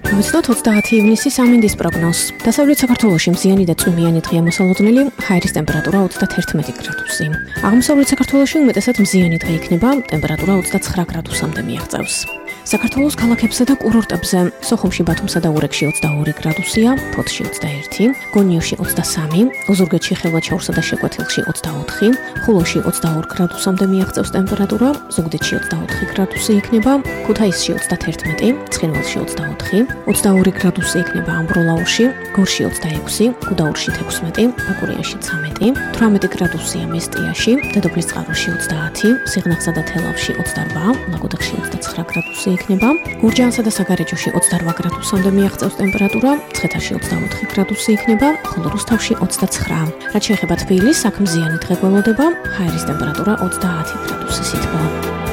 მოვიცნოთ 30 ივნისის ამინდის პროგნოზს. დასავლეთ საქართველოში მზიანი და წვიმიანი დღეა მოსალოდნელი, ჰაერის ტემპერატურა 31 გრადუსი. აღმოსავლეთ საქართველოში უმეტესად მზიანი დღე იქნება, ტემპერატურა 29 გრადუსამდე მიაღწევს. საქართველოს ქალაქებსა და კურორტებზე სოხუმში, ბათუმსა და ურეკში 22 გრადუსია, ფოთში 21, გონიოში 23, ოზურგეთში, ხევაჩაურსა და შეკვეთილში 24, ხულოში 22 გრადუსამდე მიაღწევს ტემპერატურა, ზუგდიდში 24 გრადუსი იქნება, ქუთაისში 31, ცხინვალში 24, 22 გრადუსი იქნება ამბროლაურში, გორში 26, გუდაურში 16, ბაკურიაში 13, 18 გრადუსია მესტიაში, დედოფლისწყაროში 30, სიღნაღსა და თელავში 28, ლაგოდეხში 29 გრადუსი იქნება, გურჯაანსა და საგარეჯოში 28 გრადუსამდე მიაღწევს ტემპერატურა, მცხეთაში 24 გრადუსი იქნება, ხოლო რუსთავში 29. რაც შეეხება თბილისს, აქ მზიანი დღე გველოდება, ჰაერის ტემპერატურა 30 გრადუსის ითბო.